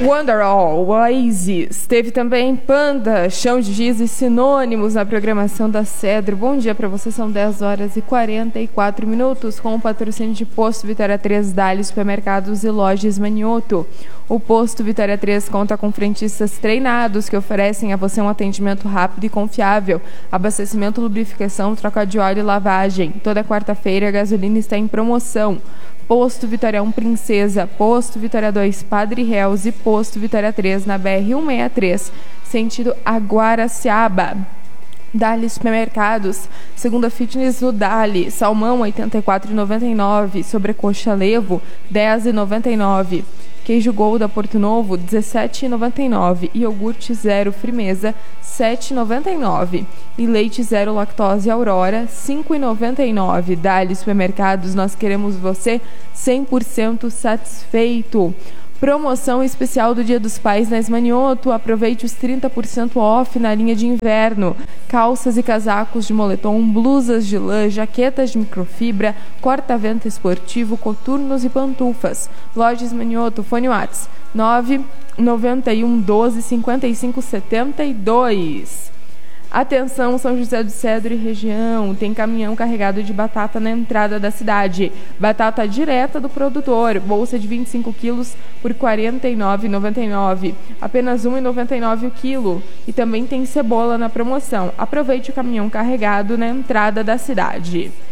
Wonderwall, Oasis, teve também Panda, Chão de Giz e Sinônimos na programação da Cedro. Bom dia para você, são 10 horas e 44 minutos, com o patrocínio de Posto Vitória 3, Dali Supermercados e Lojas Manioto. O Posto Vitória 3 conta com frentistas treinados que oferecem a você um atendimento rápido e confiável, abastecimento, lubrificação, troca de óleo e lavagem. Toda quarta-feira a gasolina está em promoção. Posto Vitória 1 Princesa, Posto Vitória 2 Padre Reus e Posto Vitória 3 na BR-163, sentido Aguaraciaba. Dali Supermercados, segunda fitness no Dali, salmão R$ 84,99, sobrecoxa Levo R$ 10,99. Queijo Gouda Porto Novo, R$ 17,99. Iogurte zero Frimeza, R$ 7,99. E leite zero lactose Aurora, R$ 5,99. Dali Supermercados, nós queremos você 100% satisfeito. Promoção especial do Dia dos Pais na Esmanioto. Aproveite os 30% off na linha de inverno. Calças e casacos de moletom, blusas de lã, jaquetas de microfibra, corta-vento esportivo, coturnos e pantufas. Loja Esmanioto, fone Whats 991 12 55 72. Atenção, São José do Cedro e região, tem caminhão carregado de batata na entrada da cidade. Batata direta do produtor, bolsa de 25 quilos por R$ 49,99. Apenas R$ 1,99 o quilo. E também tem cebola na promoção. Aproveite o caminhão carregado na entrada da cidade.